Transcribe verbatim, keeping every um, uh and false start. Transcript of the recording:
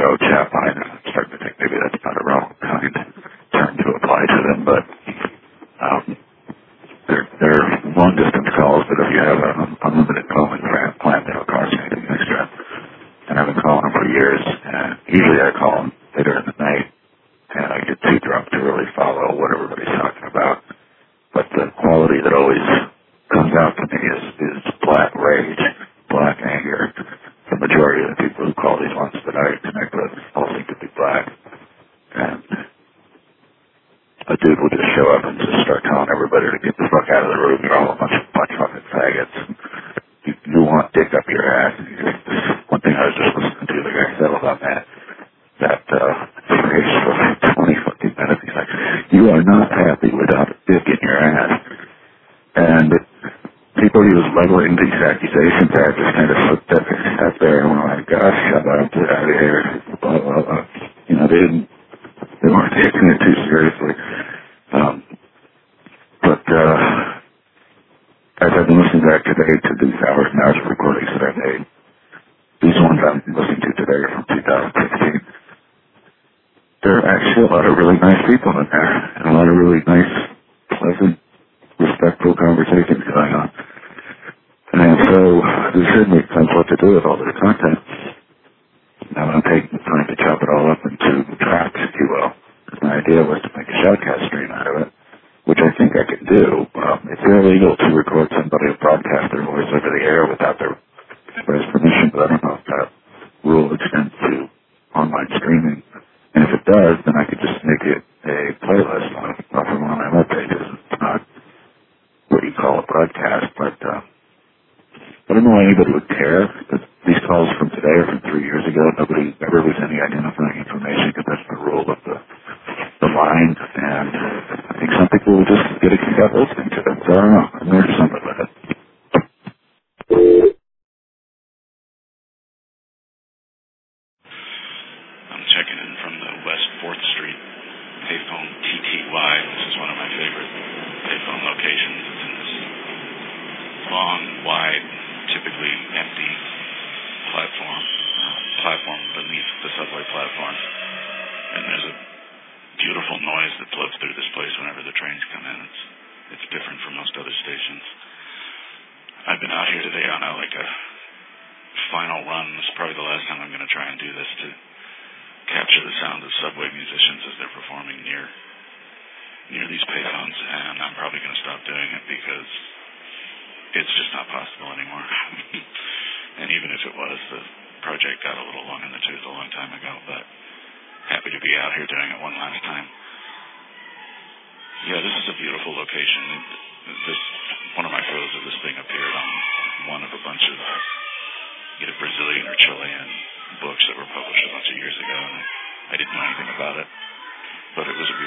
Joe Chapline. I'm starting to think maybe that's not a wrong kind term to apply to them, but um, they're, they're long-distance calls, but if you have an unlimited roaming plan, they'll cost you anything extra. And I've been calling them for years, and usually I call them later in the night, and I get too drunk to really follow what everybody's talking about. But the quality that always comes out to me is, is black rage, black anger. The majority of the people who call these ones that I connect with all seem to be black. And a dude will just show up and just start telling everybody to get the fuck out of the room. You're all a bunch of bunch of fucking faggots. You, you want dick up your ass. One thing I was just listening to, the guy said about that, that uh, phrase for like twenty fucking minutes. He's like, you are not happy without a dick in your ass. And people he was leveling these accusations at just kind of looked at, sat there and went like, gosh, shut up, get out of here, blah, blah, blah. You know, they didn't, they weren't taking it too seriously. Um, but, uh, as I've been listening back today to these hours and hours of recordings that I made, these ones I'm listening to today are from two thousand sixteen. There are actually a lot of really nice people in there, and a lot of really nice, pleasant, respectful conversations going on. And so this should make sense what to do with all this content. Now I'm taking the time to chop it all up into tracks, if you will. My idea was to make a shoutcast stream out of it, which I think I can do. Um, it's illegal to record somebody and broadcast their voice over the air without their express permission, but I don't know if that rule extends to online streaming. And if it does, then I could just make it a playlist on, off of one of my web pages. It's not what you call a broadcast, but uh, I don't know why anybody would care. Because these calls from today are from three years ago. Nobody ever was any identifying information because that's the rule of the, the line. And I think some people will just get a kick out listening to them. So I don't know. I'm going to do something with it. I'm checking in from the West fourth Street payphone T T Y. This is one of my favorite payphone locations. It's in this long, wide, typically empty platform, uh, platform beneath the subway platform. And there's a beautiful noise that floats through this place whenever the trains come in. It's it's different from most other stations. I've been out here today on a, like a final run. This is probably the last time I'm going to try and do this, to capture the sound of subway musicians as they're performing near near these payphones, and I'm probably going to stop doing it because it's just not possible anymore. And even if it was, the project got a little long in the tooth a long time ago, but happy to be out here doing it one last time. Yeah, this is a beautiful location. This one of my photos of this thing appeared on one of a bunch of either Brazilian or Chilean books that were published a bunch of years ago, and I didn't know anything about it. But it was a